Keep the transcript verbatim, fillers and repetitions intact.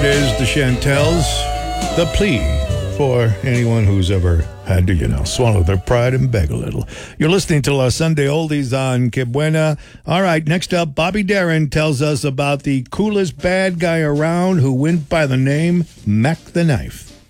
it is, the Chantels, the plea for anyone who's ever had to, you know, swallow their pride and beg a little. You're listening to La Sunday Oldies on Que Buena. All right, next up, Bobby Darin tells us about the coolest bad guy around who went by the name Mac the Knife.